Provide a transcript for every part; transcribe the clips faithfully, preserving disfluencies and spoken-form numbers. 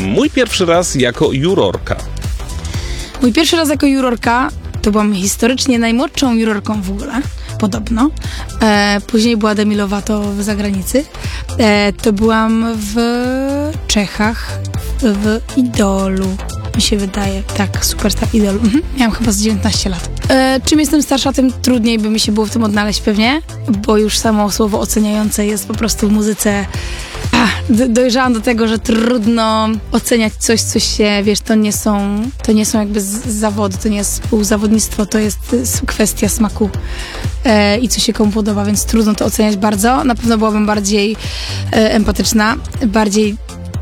Mój pierwszy raz jako jurorka. Mój pierwszy raz jako jurorka to byłam historycznie najmłodszą jurorką w ogóle, podobno. E, później była Demi Lovato w zagranicy. E, to byłam w Czechach, w, w Idolu, mi się wydaje. Tak, Superstar Idol. Mhm. Miałam chyba z dziewiętnaście lat. E, czym jestem starsza, tym trudniej by mi się było w tym odnaleźć pewnie, bo już samo słowo oceniające jest po prostu w muzyce. Do, dojrzałam do tego, że trudno oceniać coś, co się, wiesz, to nie są, to nie są jakby z, zawody, to nie jest współzawodnictwo, to jest kwestia smaku e, i co się komu podoba, więc trudno to oceniać bardzo. Na pewno byłabym bardziej e, empatyczna, bardziej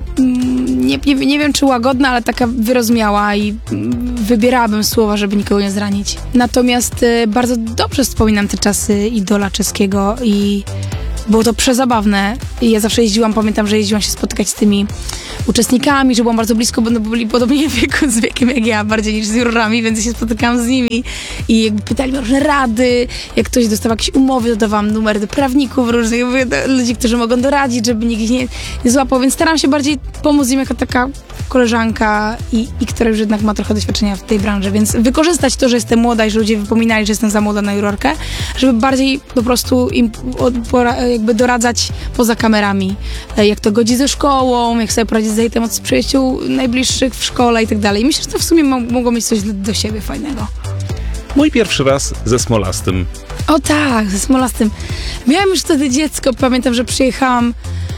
mm, nie, nie, nie wiem, czy łagodna, ale taka wyrozumiała i mm, wybierałabym słowa, żeby nikogo nie zranić. Natomiast e, bardzo dobrze wspominam te czasy idola czeskiego i było to przezabawne i ja zawsze jeździłam, pamiętam, że jeździłam się spotykać z tymi uczestnikami, że byłam bardzo blisko, bo byli podobnie w wieku, z wiekiem jak ja, bardziej niż z jurorami, więc się spotykałam z nimi i jakby pytali mnie o różne rady, jak ktoś dostawał jakieś umowy, dodawałam numery do prawników różnych, do ludzi, którzy mogą doradzić, żeby nikt ich nie, nie złapał, więc staram się bardziej pomóc im jako taka koleżanka i, i która już jednak ma trochę doświadczenia w tej branży, więc wykorzystać to, że jestem młoda i że ludzie wypominali, że jestem za młoda na jurorkę, żeby bardziej po prostu im pora, jakby doradzać poza kamerami, jak to godzi ze szkołą, jak sobie poradzić z hejtem od przyjaciół najbliższych w szkole i tak dalej. Myślę, że to w sumie mogło mieć coś do, do siebie fajnego. Mój pierwszy raz ze Smolastym. O tak, ze Smolastym. Miałam już wtedy dziecko, pamiętam, że przyjechałam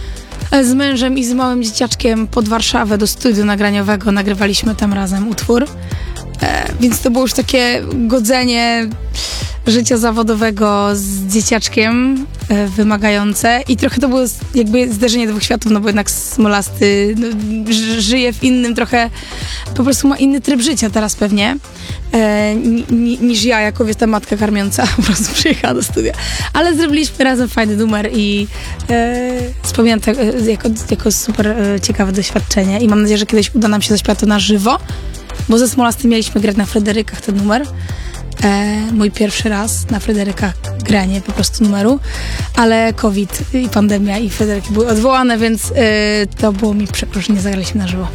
z mężem i z małym dzieciaczkiem pod Warszawę do studiu nagraniowego, nagrywaliśmy tam razem utwór, e, więc to było już takie godzenie życia zawodowego z dzieciaczkiem e, wymagające i trochę to było jakby zderzenie dwóch światów, no bo jednak Smolasty no, ży, żyje w innym trochę, po prostu ma inny tryb życia teraz pewnie e, ni, niż ja, jako wiesz, ta matka karmiąca po prostu przyjechała do studia. Ale zrobiliśmy razem fajny numer i e, wspominam to jako, jako super e, ciekawe doświadczenie i mam nadzieję, że kiedyś uda nam się zaśpiewać to na żywo, bo ze Smolasty mieliśmy grać na Fryderykach ten numer. E, mój pierwszy raz na Fryderykach granie po prostu numeru, ale COVID i pandemia i Fryderyki były odwołane, więc e, to było mi przykro, że nie zagraliśmy na żywo.